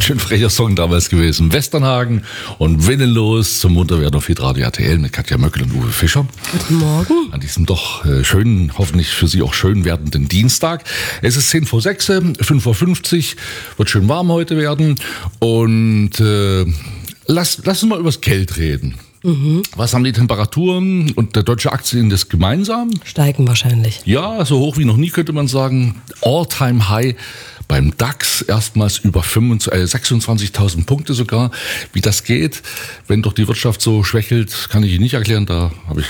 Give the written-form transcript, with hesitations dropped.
ganz schön frecher Song damals gewesen. Westernhagen und Willenlos zum Munterwerden auf Hitradio RTL mit Katja Möckel und Uwe Fischer. Guten Morgen. An diesem doch schönen, hoffentlich für Sie auch schön werdenden Dienstag. Es ist 10 vor 6, 5:50 Uhr, wird schön warm heute werden. Und lass uns mal übers Geld reden. Was haben die Temperaturen und der deutsche Aktienindex gemeinsam? Steigen wahrscheinlich. Ja, so hoch wie noch nie könnte man sagen. All-time high beim DAX, erstmals über 26.000 Punkte sogar. Wie das geht, wenn doch die Wirtschaft so schwächelt, kann ich Ihnen nicht erklären. Da habe ich